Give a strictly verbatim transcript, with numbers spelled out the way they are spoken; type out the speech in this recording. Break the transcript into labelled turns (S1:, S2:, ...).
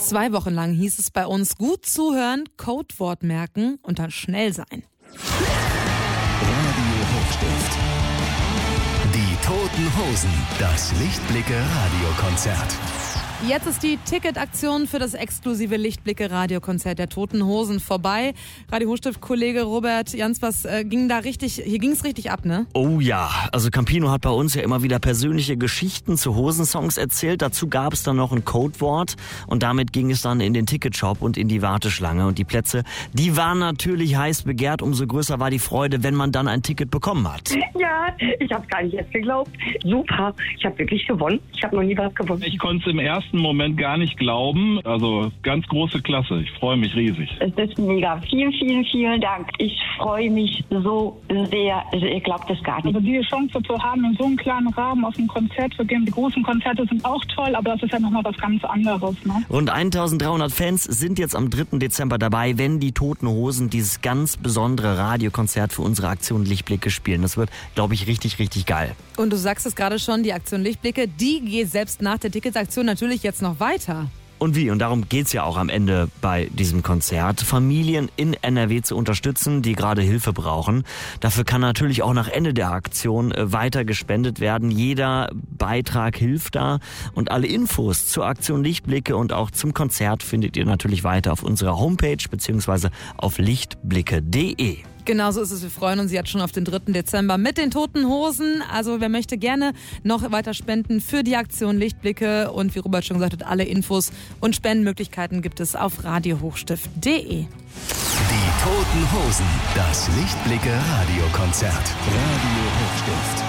S1: Zwei Wochen lang hieß es bei uns: gut zuhören, Codewort merken und dann schnell sein.
S2: Radio Hochstift. Die Toten Hosen, das Lichtblicke-Radiokonzert.
S1: Jetzt ist die Ticketaktion für das exklusive Lichtblicke-Radiokonzert der Toten Hosen vorbei. Radio Hochstift-Kollege Robert Jans, was äh, ging da richtig, hier ging es richtig ab, ne?
S3: Oh ja, also Campino hat bei uns ja immer wieder persönliche Geschichten zu Hosensongs erzählt. Dazu gab es dann noch ein Codewort und damit ging es dann in den Ticketshop und in die Warteschlange. Und die Plätze, die waren natürlich heiß begehrt. Umso größer war die Freude, wenn man dann ein Ticket bekommen hat.
S4: Ja, ich habe gar nicht erst geglaubt. Super, ich habe wirklich gewonnen. Ich habe noch nie was gewonnen.
S5: Ich konnte es im ersten Moment gar nicht glauben. Also ganz große Klasse. Ich freue mich riesig.
S4: Es ist mega. Vielen, vielen, vielen Dank. Ich freue mich so sehr. Also ihr glaubt es gar nicht.
S6: Also die Chance zu haben, in so einem kleinen Rahmen auf ein Konzert zu gehen. Die großen Konzerte sind auch toll, aber das ist ja nochmal was ganz anderes. Ne?
S3: Rund eintausenddreihundert Fans sind jetzt am dritten Dezember dabei, wenn die Toten Hosen dieses ganz besondere Radiokonzert für unsere Aktion Lichtblicke spielen. Das wird, glaube ich, richtig, richtig geil.
S1: Und du sagst es gerade schon, die Aktion Lichtblicke, die geht selbst nach der Ticketaktion natürlich jetzt noch weiter.
S3: Und wie? Und darum geht's ja auch am Ende bei diesem Konzert, Familien in N R W zu unterstützen, die gerade Hilfe brauchen. Dafür kann natürlich auch nach Ende der Aktion weiter gespendet werden. Jeder Beitrag hilft da. Und alle Infos zur Aktion Lichtblicke und auch zum Konzert findet ihr natürlich weiter auf unserer Homepage beziehungsweise auf lichtblicke punkt de.
S1: Genauso ist es. Wir freuen uns jetzt schon auf den dritten Dezember mit den Toten Hosen. Also wer möchte gerne noch weiter spenden für die Aktion Lichtblicke. Und wie Robert schon gesagt hat, alle Infos und Spendenmöglichkeiten gibt es auf radio hochstift punkt de.
S2: Die Toten Hosen, das Lichtblicke-Radiokonzert. Radio Hochstift.